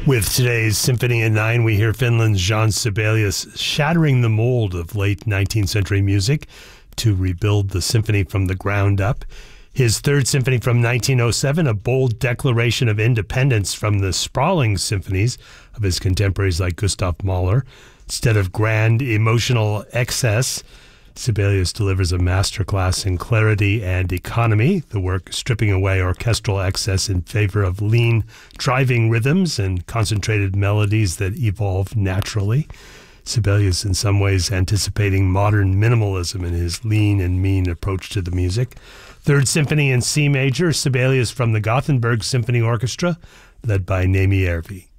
With today's Symphony in Nine, we hear Finland's Jean Sibelius shattering the mold of late 19th century music to rebuild the symphony from the ground up. His third symphony from 1907, a bold declaration of independence from the sprawling symphonies of his contemporaries like Gustav Mahler. Instead of grand emotional excess, Sibelius delivers a masterclass in clarity and economy, the work stripping away orchestral excess in favor of lean, driving rhythms and concentrated melodies that evolve naturally. Sibelius, in some ways, anticipating modern minimalism in his lean and mean approach to the music. Third Symphony in C major, Sibelius from the Gothenburg Symphony Orchestra, led by Nemi Järvi.